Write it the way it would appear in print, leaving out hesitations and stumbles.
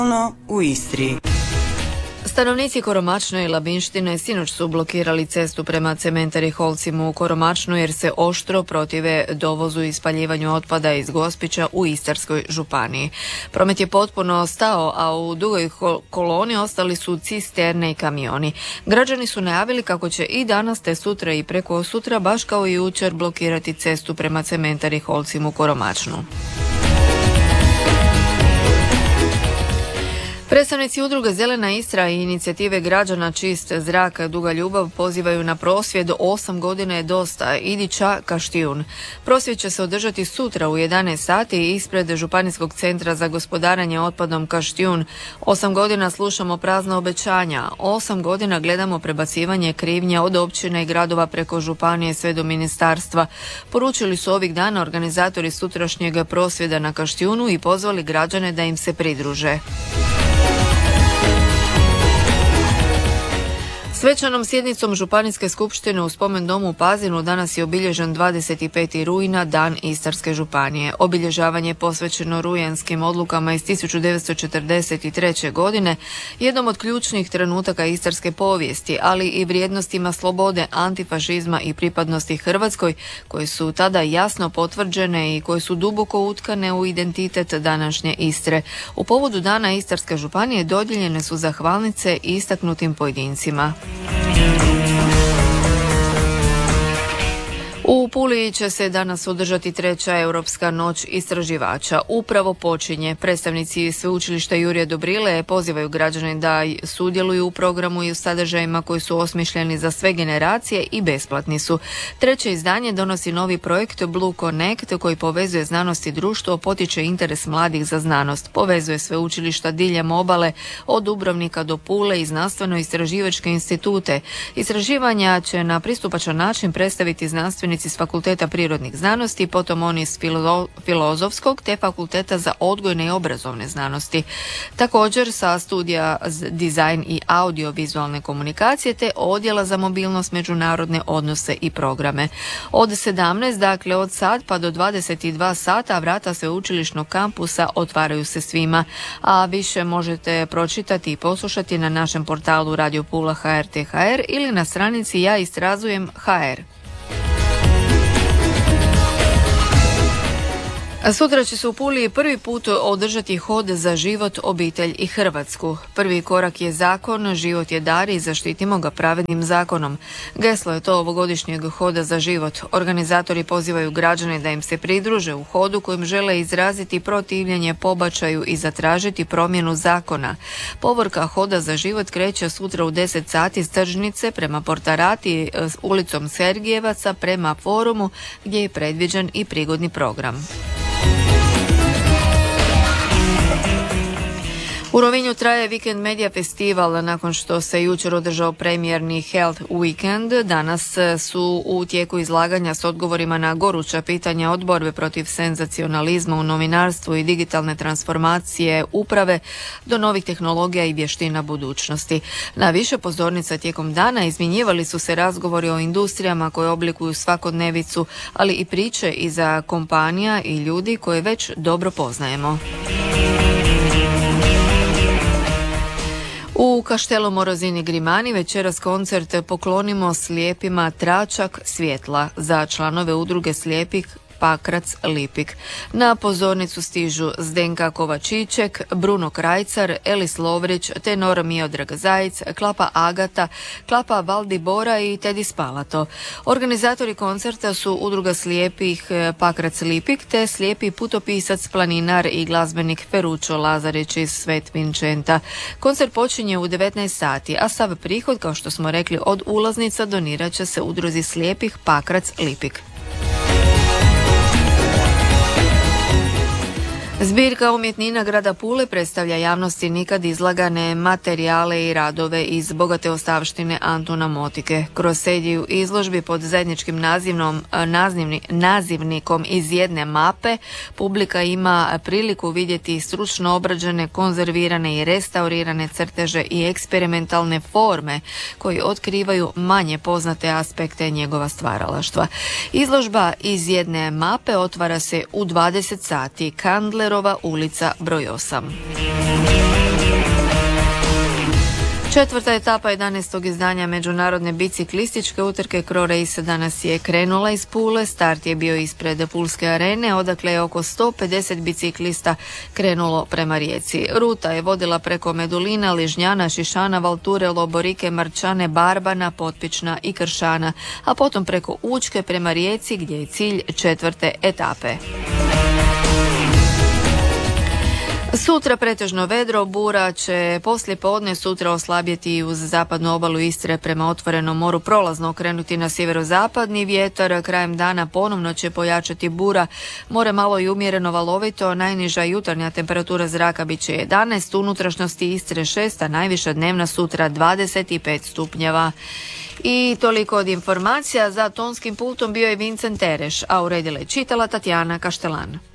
u Istri. Stanovnici Koromačne i Labinštine sinoć su blokirali cestu prema cementari Holcim u Koromačnu jer se oštro protive dovozu i spaljivanju otpada iz Gospića u Istarskoj županiji. Promet je potpuno stao, a u dugoj koloni ostali su cisterne i kamioni. Građani su najavili kako će i danas te sutra i preko sutra, baš kao i jučer, blokirati cestu prema cementari Holcim u Koromačnu. Predstavnici udruge Zelena Istra i inicijative građana Čist zrak, Duga ljubav pozivaju na prosvjed 8 godina je dosta, idi ća Kaštijun. Prosvjed će se održati sutra u 11 sati ispred Županijskog centra za gospodarenje otpadom Kaštijun. 8 godina slušamo prazna obećanja, 8 godina gledamo prebacivanje krivnje od općine i gradova preko županije sve do ministarstva. Poručili su ovih dana organizatori sutrašnjeg prosvjeda na Kaštijunu i pozvali građane da im se pridruže. Svečanom sjednicom Županijske skupštine u Spomen domu u Pazinu danas je obilježen 25. rujna, Dan Istarske županije. Obilježavanje je posvećeno rujanskim odlukama iz 1943. godine, jednom od ključnih trenutaka istarske povijesti, ali i vrijednostima slobode, antifašizma i pripadnosti Hrvatskoj, koje su tada jasno potvrđene i koje su duboko utkane u identitet današnje Istre. U povodu Dana Istarske županije dodijeljene su zahvalnice istaknutim pojedincima. U Puli će se danas održati 3. Europska noć istraživača. Upravo počinje. Predstavnici sveučilišta Jurija Dobrile pozivaju građane da sudjeluju u programu i u sadržajima koji su osmišljeni za sve generacije i besplatni su. 3. izdanje donosi novi projekt Blue Connect koji povezuje znanost i društvo, potiče interes mladih za znanost. Povezuje sveučilišta diljem obale od Dubrovnika do Pule i znanstveno-istraživačke institute. Istraživanja će na pristupačan način predstaviti znanstvenici s Fakulteta prirodnih znanosti, potom oni s Filozofskog te Fakulteta za odgojne i obrazovne znanosti. Također sa studija dizajn i audiovizualne komunikacije te odjela za mobilnost, međunarodne odnose i programe. Od 17, dakle od sad pa do 22 sata vrata sveučilišnog kampusa otvaraju se svima, a više možete pročitati i poslušati na našem portalu Radio Pula HRT.hr ili na stranici Ja istrazujem HR. Sutra će se u Puli prvi put održati hod za život, obitelj i Hrvatsku. Prvi korak je zakon, život je dar i zaštitimo ga pravednim zakonom. Geslo je to ovogodišnjeg hoda za život. Organizatori pozivaju građane da im se pridruže u hodu kojim žele izraziti protivljenje pobačaju i zatražiti promjenu zakona. Povorka hoda za život kreće sutra u 10 sati s tržnice prema Portarati s ulicom Sergijevaca prema forumu gdje je predviđen i prigodni program. U Rovinju traje Weekend Media Festival. Nakon što se jučer održao premijerni Health Weekend, danas su u tijeku izlaganja s odgovorima na goruća pitanja od borbe protiv senzacionalizma u novinarstvu i digitalne transformacije uprave do novih tehnologija i vještina budućnosti. Na više pozornica tijekom dana izmjenjivali su se razgovori o industrijama koje oblikuju svakodnevicu, ali i priče iza kompanija i ljudi koje već dobro poznajemo. U Kaštelu Morozini Grimani večeras koncert Poklonimo slijepima tračak svjetla za članove udruge slijepih Pakrac Lipik. Na pozornicu stižu Zdenka Kovačiček, Bruno Krajcar, Elis Lovrić, tenor Miodrag Zajic, Klapa Agata, Klapa Valdi Bora i Tedi Spalato. Organizatori koncerta su udruga slijepih Pakrac Lipik te slijepi putopisac, planinar i glazbenik Feručo Lazarić iz Svet Vinčenta. Koncert počinje u 19 sati, a sav prihod, kao što smo rekli, od ulaznica donirat će se udruzi slijepih Pakrac Lipik. Zbirka umjetnina grada Pule predstavlja javnosti nikad izlagane materijale i radove iz bogate ostavštine Antuna Motike. Kroz seriju izložbi pod zajedničkim nazivnikom Iz jedne mape publika ima priliku vidjeti stručno obrađene, konzervirane i restaurirane crteže i eksperimentalne forme koji otkrivaju manje poznate aspekte njegova stvaralaštva. Izložba Iz jedne mape otvara se u 20 sati. Kandlerova ulica broj 8. Četvrta etapa 11. izdanja međunarodne biciklističke utrke Cro Race danas je krenula iz Pule. Start je bio ispred Pulske arene, odakle je oko 150 biciklista krenulo prema Rijeci. Ruta je vodila preko Medulina, Ližnjana, Šišana, Valture, Loborike, Marčane, Barbana, Potpična i Kršana, a potom preko Učke prema Rijeci gdje je cilj četvrte etape. Sutra pretežno vedro, bura će poslije podne sutra oslabjeti uz zapadnu obalu Istre prema otvorenom moru, prolazno okrenuti na sjeverozapadni vjetar. Krajem dana ponovno će pojačati bura, more malo i umjereno valovito, najniža jutarnja temperatura zraka bit će 11, unutrašnjosti Istre 6, a najviša dnevna sutra 25 stupnjeva. I toliko od informacija. Za tonskim pultom bio je Vincent Tereš, a uredila je čitala Tatjana Kaštelan.